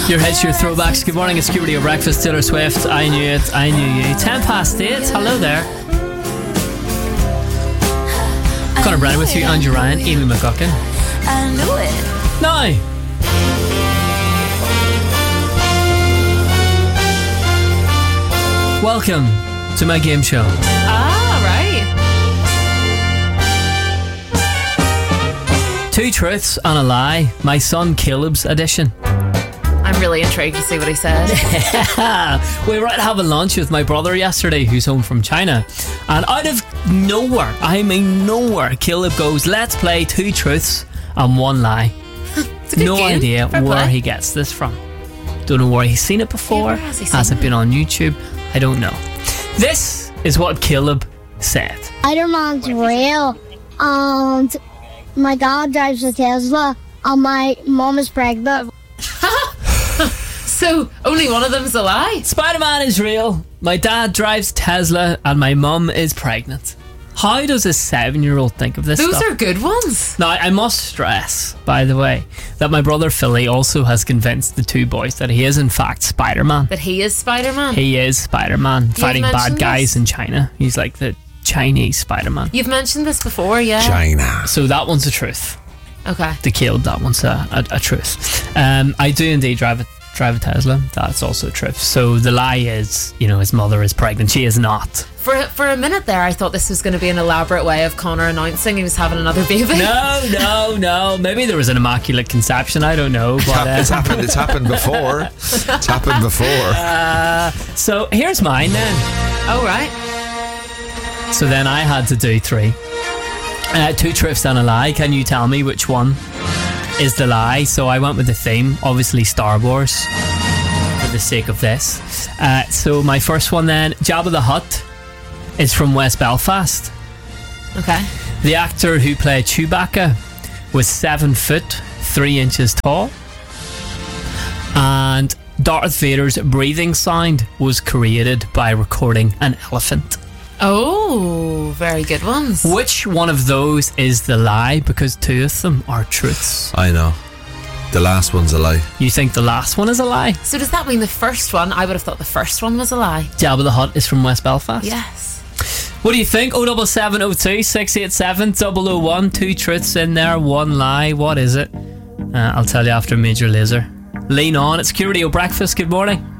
Your hits, your throwbacks. Good morning, it's Cubity Breakfast, Taylor Swift. I knew it, I knew you. 8:10. Hello there. Conor Brennan with you, Andrew Ryan, Amy McGuckin. I knew it. Now, welcome to my game show. Right. Two truths and a lie. My son Caleb's edition. I'm really intrigued to see what he said. We were out having lunch with my brother yesterday, who's home from China, and out of nowhere, I mean nowhere, Caleb goes, let's play two truths and one lie. It's a good No game. idea Fair where play. he gets this from. Don't know where he's seen it before. Yeah, where has he seen Has it it? been on YouTube? I don't know. This is what Caleb said. Spider-Man's real, and my dad drives a Tesla, and my mum is pregnant. So, only one of them's a lie? Spider-Man is real. My dad drives Tesla and my mum is pregnant. How does a 7-year-old think of this Those stuff? are good ones. Now, I must stress, by the way, that my brother Philly also has convinced the two boys that he is in fact Spider-Man. That he is Spider-Man. He is Spider-Man, fighting bad mentioned guys this? in China. He's like the Chinese Spider-Man. You've mentioned this before, yeah? China. So that one's a truth. Okay. The Caleb, that one's a truth. I do indeed drive a Tesla. That's also a truth. So the lie is, his mother is pregnant. She is not. For a minute there, I thought this was going to be an elaborate way of Connor announcing he was having another baby. No. Maybe there was an immaculate conception. I don't know. But It's happened before. It's happened before. so here's mine then. Oh, right. So then I had to do three. Two truths and a lie. Can you tell me which one is the lie? So I went with the theme, obviously Star Wars, for the sake of this. So my first one then, Jabba the Hutt is from West Belfast. Okay. The actor who played Chewbacca was 7 foot 3 inches tall, and Darth Vader's breathing sound was created by recording an elephant. Oh, very good ones. Which one of those is the lie? Because two of them are truths. I know. The last one's a lie. You think the last one is a lie? So does that mean the first one? I would have thought the first one was a lie. Jabba the Hutt is from West Belfast. Yes. What do you think? 07702 687 001. Two truths in there, one lie. What is it? I'll tell you after Major Lazer. Lean on. It's Curadio Breakfast. Good morning.